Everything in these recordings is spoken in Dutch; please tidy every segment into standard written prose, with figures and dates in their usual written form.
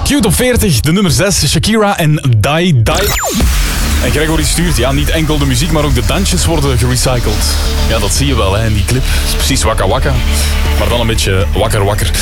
Q Top 40, de nummer 6, Shakira en Die Die. En Gregory stuurt, ja, niet enkel de muziek, maar ook de dansjes worden gerecycled. Ja, dat zie je wel hè, in die clip. Het is precies Waka Waka, maar dan een beetje wakker.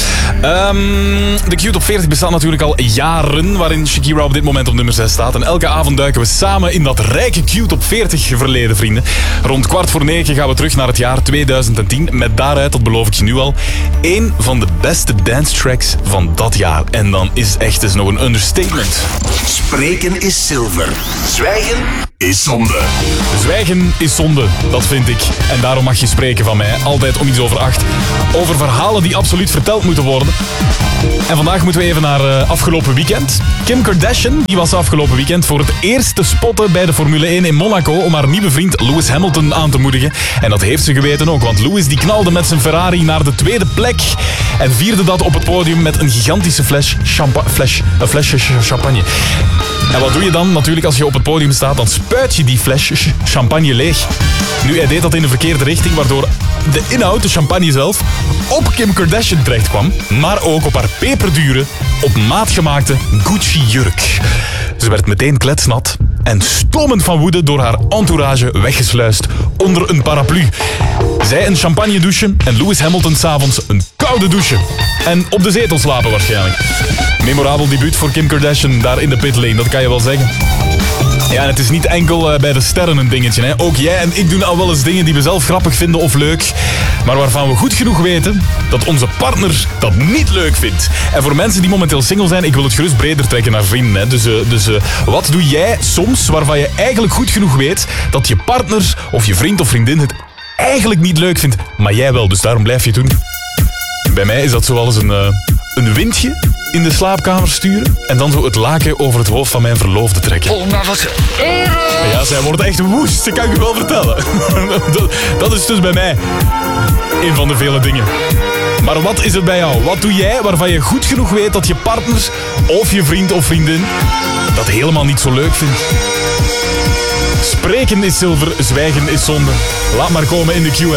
De Q Top 40 bestaat natuurlijk al jaren, waarin Shakira op dit moment op nummer 6 staat. En elke avond duiken we samen in dat rijke Q Top 40 verleden, vrienden. Rond 8:45 gaan we terug naar het jaar 2010. Met daaruit, dat beloof ik je nu al, één van de beste dance tracks van dat jaar. En dan is echt eens nog een understatement. Spreken is zilver. Zwijgen is zonde. Zwijgen is zonde, dat vind ik. En daarom mag je spreken van mij. Altijd om iets over 8. Over verhalen die absoluut verteld moeten worden. En vandaag moeten we even naar afgelopen weekend. Kim Kardashian die was afgelopen weekend voor het eerst te spotten bij de Formule 1 in Monaco om haar nieuwe vriend Lewis Hamilton aan te moedigen. En dat heeft ze geweten ook, want Lewis die knalde met zijn Ferrari naar de tweede plek en vierde dat op het podium met een gigantische flesje champagne. En wat doe je dan natuurlijk als je op het podium staat? Dan spuit je die fles champagne leeg. Nu, hij deed dat in de verkeerde richting, waardoor de inhoud, de champagne zelf, op Kim Kardashian terecht kwam. Maar ook op haar peperdure, op maat gemaakte Gucci-jurk. Ze werd meteen kletsnat en stomend van woede door haar entourage weggesluist onder een paraplu. Zij een champagne douche en Lewis Hamilton 's avonds een koude douche. En op de zetel slapen waarschijnlijk. Memorabel debuut voor Kim Kardashian daar in de pitlane, dat kan je wel zeggen. Ja, en het is niet enkel bij de sterren een dingetje. Hè. Ook jij en ik doen al wel eens dingen die we zelf grappig vinden of leuk. Maar waarvan we goed genoeg weten dat onze partner dat niet leuk vindt. En voor mensen die momenteel single zijn, ik wil het gerust breder trekken naar vrienden. Hè. Dus wat doe jij soms waarvan je eigenlijk goed genoeg weet dat je partner of je vriend of vriendin het eigenlijk niet leuk vindt, maar jij wel. Dus daarom blijf je het doen. Bij mij is dat zoals een windje in de slaapkamer sturen en dan zo het laken over het hoofd van mijn verloofde trekken. Oh, maar wat... Ja, zij wordt echt woest, dat kan ik je wel vertellen. Dat is dus bij mij een van de vele dingen. Maar wat is het bij jou? Wat doe jij waarvan je goed genoeg weet dat je partner of je vriend of vriendin dat helemaal niet zo leuk vindt? Spreken is zilver, zwijgen is zonde. Laat maar komen in de Q&A.